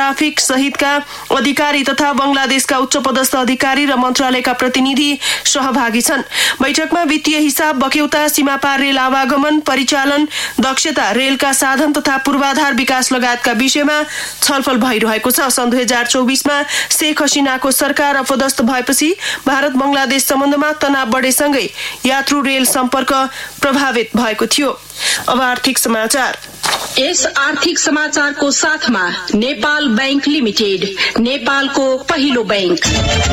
Traffic सहितका अधिकारी तथा बंगलादेशका उच्च पदस्थ अधिकारी र मन्त्रालयका प्रतिनिधि सहभागी छन्। बैठकमा वित्तीय हिसाब, बक्यौता, सीमापार रेल आवागमन, परिचालन दक्षता, रेलका साधन तथा पूर्वाधार विकास लगायतका विषयमा छलफल भइरहेको छ। सन् 2024मा शेख हसिनाको सरकार अपदस्थ भएपछि भारत बंगलादेश सम्बन्धमा तनाव बढेसँगै यात्रु रेल सम्पर्क प्रभावित भएको थियो। अब आर्थिक समाचार। यस आर्थिक समाचारको साथमा नेपाल बैंक लिमिटेड, नेपालको पहिलो बैंक।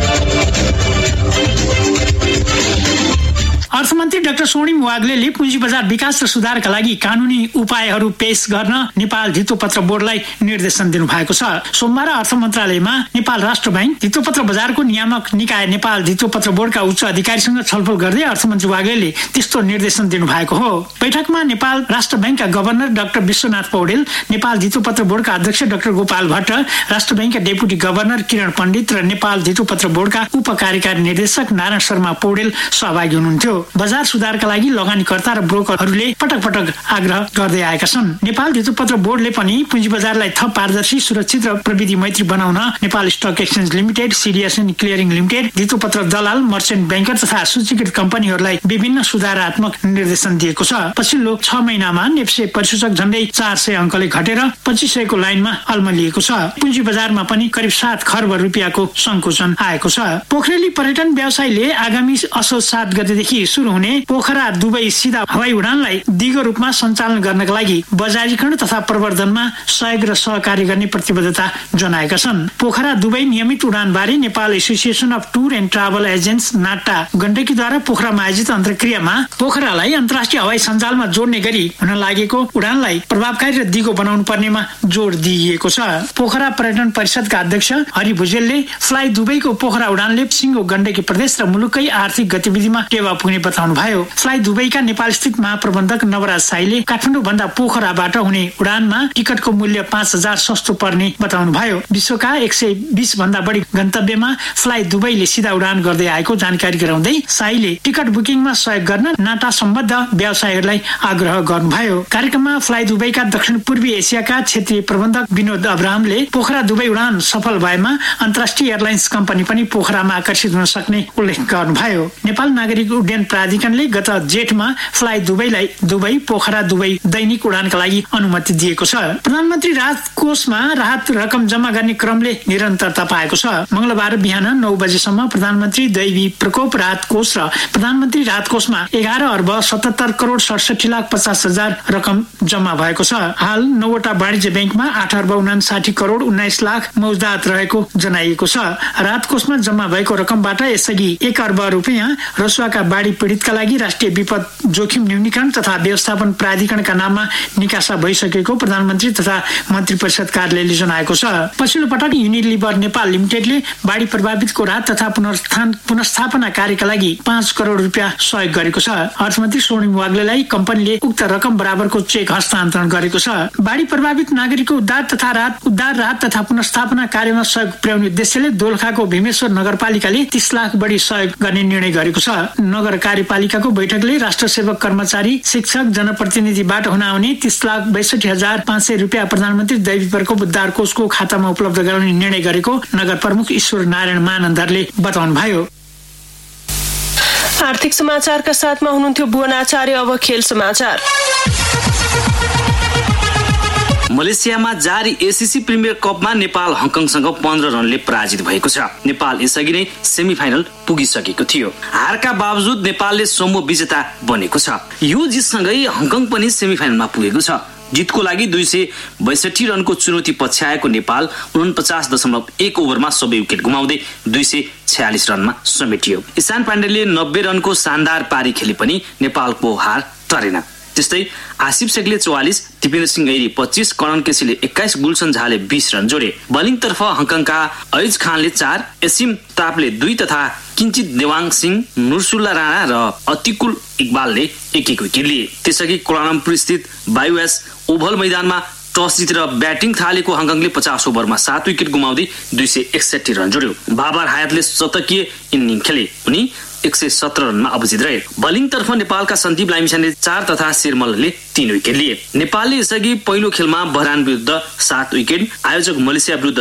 अर्थमन्त्री डाक्टर स्वर्णिम वाग्लेले पुँजी बजार विकास र सुधारका लागि कानूनी उपायहरू पेश गर्न नेपाल धितोपत्र बोर्डलाई निर्देशन दिनुभएको छ। सोमबार अर्थ मन्त्रालयमा नेपाल राष्ट्र बैंक धितोपत्र बजारको नियामक निकाय नेपाल धितोपत्र बोर्डका उच्च अधिकारीसँग छलफल गर्दै अर्थमन्त्री वाग्लेले त्यस्तो निर्देशन दिनुभएको हो। बैठकमा नेपाल राष्ट्र बैंकका गभर्नर डाक्टर विश्वनाथ पौडेल, नेपाल धितोपत्र बोर्डका अध्यक्ष डाक्टर गोपाल भट्ट, राष्ट्र बैंकका डेपुटी गभर्नर किरण पण्डित र नेपाल धितोपत्र बोर्डका उप कार्यकारी निर्देशक नारायण शर्मा पौडेल सहभागी हुनुहुन्थ्यो। बजार सुधारका लागि लगानीकर्ता र ब्रोकरहरूले पटक पटक आग्रह गर्दै आएका छन्। नेपाल धितोपत्र बोर्डले पनि पुँजी बजारलाई थप पारदर्शी, सुरक्षित र प्रविधि मैत्री बनाउन Nepal stock exchange limited, सीडीएसएन clearing limited, धितोपत्र दलाल, मर्चेन्ट ब्याङ्कर तथा सूचीकृत कम्पनीहरूलाई विभिन्न सुधारात्मक निर्देशन दिएको छ। पछिल्लो 6 महिनामा नेप्से परिसूचक झण्डै 400 अङ्कले घटेर 2500 को लाइनमा अल्मलिएको छ। पुँजी बजारमा पनि करिब 7 खर्ब रुपियाँको संकुचन आएको छ। पोखरेली पर्यटन व्यवसायीले आगामी असोज 7 गतेदेखि सुरु हुने पोखरा दुबई सिधा हवाई उडानलाई दिगो रूपमा सञ्चालन गर्नका लागि बजारीकरण तथा प्रवर्धनमा सहयोग र सहकार्य गर्ने प्रतिबद्धता जनाएका छन्। पोखरा दुबई नियमित उडानबारे Nepal association of tour and travel agents NATA गण्डकीद्वारा पोखरामा आयोजित अन्तर्क्रियामा पोखरालाई अन्तर्राष्ट्रिय हवाई सञ्जालमा जोड्ने गरी हुन लागेको उडानलाई प्रभावकारी र दिगो बनाउनु पर्नेमा जोड दिइएको छ। पोखरा पर्यटन परिषदका अध्यक्ष हरि भुजेलले फ्लाइ दुबईको पोखरा उडानले सिङ्गो गण्डकी प्रदेश र मुलुकै आर्थिक गतिविधिमा टेवा पुग्ने बताउनुभयो। फ्लाइ दुबईका नेपाल स्थित महाप्रबन्धक नवराज साईले काठमाडौँ भन्दा पोखराबाट हुने उडानमा टिकटको मूल्य 5000 सस्तो पर्ने बताउनुभयो। विश्वका 120 भन्दा बढी गन्तव्यमा फ्लाइ दुबईले सिधा उडान गर्दै आएको जानकारी गराउँदै साईले टिकट बुकिङमा सहयोग गर्न नाटा सम्बद्ध व्यवसायीहरूलाई आग्रह गर्नुभयो। कार्यक्रममा फ्लाइ दुबईका दक्षिण पूर्वी एसियाका क्षेत्रीय प्रबन्धक विनोद अब्राहमले पोखरा दुबई उडान सफल भएमा अन्तर्राष्ट्रिय एयरलाइन्स कम्पनी पनि पोखरामा आकर्षित हुन सक्ने उल्लेख गर्नुभयो। नेपाल नागरिक उड्डयन प्राधिकरणले गत जेठमा फ्लाइ दुबईलाई दुबई पोखरा दुबई दैनिक उडानका लागि अनुमति दिएको छ। प्रधानमन्त्री राहत कोषमा राहत रकम जम्मा गर्ने क्रमले निरन्तरता पाएको छ। मंगलबार बिहान 9 बजेसम्म प्रधानमन्त्री दैवी प्रकोप राहत कोष र प्रधानमन्त्री राहत कोषमा 11 अर्ब 77 करोड 67 लाख 50 हजार रकम जम्मा भएको छ। हाल 9 वटा वाणिज्य ब्याङ्कमा 8 अर्ब 59 करोड 19 लाख मौजदात रहेको जनाइएको छ। राहत कोषमा जम्मा भएको रकमबाट यसअघि 1 अर्ब रुपियाँ रसुवाका बाढी पीडितका लागि राष्ट्रिय विपद जोखिम न्यूनीकरण तथा व्यवस्थापन प्राधिकरणका नाममा निकासा भइसकेको प्रधानमन्त्री तथा मन्त्री परिषद कार्यालयले जनाएको छ। पछिल्लो पटक युनिलिभर नेपाल लिमिटेडले बाढी प्रभावितको राहत तथा पुनर्स्थापना कार्यका लागि 5 करोड रुपियाँ सहयोग गरेको छ। अर्थमन्त्री स्वर्णिम वाग्लेलाई कम्पनीले उक्त रकम बराबरको चेक हस्तान्तरण गरेको छ। बाढी प्रभावित नागरिकको उद्धार राहत तथा पुनर्स्थापना कार्यमा सहयोग पुर्याउने उद्देश्यले दोलखाको भीमेश्वर नगरपालिकाले 30 लाख बढी सहयोग गर्ने निर्णय गरेको छ। नगर कार्यपालिकाको बैठकले राष्ट्र सेवक, कर्मचारी, शिक्षक, जनप्रतिनिधिबाट हुन आउने 30,62,500 रुपियाँ प्रधानमन्त्री दैवी प्रकोप उद्धार कोषको खातामा उपलब्ध गराउने निर्णय गरेको नगर प्रमुख ईश्वर नारायण मानन्दरले बताउनुभयो। आर्थिक समाचारका साथमा हुनुहुन्थ्यो भुवन आचार्य। अब खेल समाचार। मलेसियामा जारी एसीसी प्रिमियर कपमा नेपाल हङकङसँग 15 रनले पराजित भएको छ। नेपाल यसअघि नै सेमिफाइनल पुगिसकेको थियो। हारका बावजुद नेपालले समूह विजेता बनेको छ। यो जितसँगै हङकङ पनि सेमिफाइनलमा पुगेको छ। जितको लागि 262 रनको चुनौती पछ्याएको नेपाल 49.1 ओभरमा सबै विकेट गुमाउँदै 246 रनमा समेटियो। ईशान पाण्डेले 90 रनको शानदार पारी खेले पनि नेपालको हार टरेन। त्यस्तै आसिफ शेखले 44, दिपेन्द्र सिंह ऐरी 25, करण केसीले 21, गुलसन झाले 20 रन जोडे। बलिङतर्फ हङकङका ऐज खानले 4, एसिम तापले 2 तथा किञ्चित देवाङ सिंह, नुरसुल्ला राणा र अतिकुल इकबालले 1-1 विकेट लिए। त्यसअघि कोलालम्पुर स्थित बायुएस ओभल मैदानमा टस जितेर ब्याटिङ थालेको हङकङले 50 ओभरमा 7 विकेट गुमाउँदै 261 रन जोड्यो। बाबर हायतले शतकीय इनिङ खेले, उनी 117 रनमा अविजित रहे। बलिङतर्फ नेपालका सन्दीप लामिछानेले 4 तथा शेरमलले 3 विकेट लिए। नेपालले यसअघि पहिलो खेलमा बहरान विरुद्ध 7 विकेट, आयोजक मलेसिया विरुद्ध